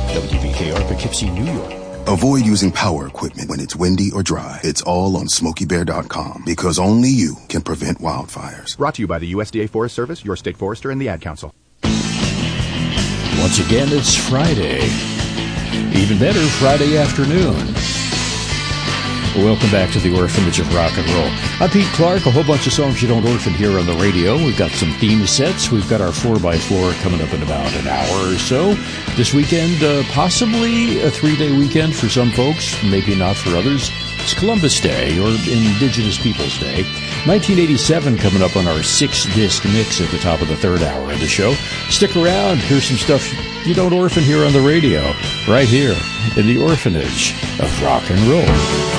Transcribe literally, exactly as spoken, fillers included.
W V K R, Poughkeepsie, New York. Avoid using power equipment when it's windy or dry. It's all on Smokey Bear dot com because only you can prevent wildfires. Brought to you by the U S D A Forest Service, your state forester, and the Ad Council. Once again, it's Friday. Even better, Friday afternoon. Welcome back to the Orphanage of Rock and Roll. I'm Pete Clark. A whole bunch of songs you don't orphan here on the radio. We've got some theme sets. We've got our four by four coming up in about an hour or so. This weekend, uh, possibly a three-day weekend for some folks, maybe not for others. It's Columbus Day, or Indigenous Peoples Day. nineteen eighty-seven coming up on our six-disc mix at the top of the third hour of the show. Stick around. Here's some stuff you don't orphan here on the radio, right here in the Orphanage of Rock and Roll.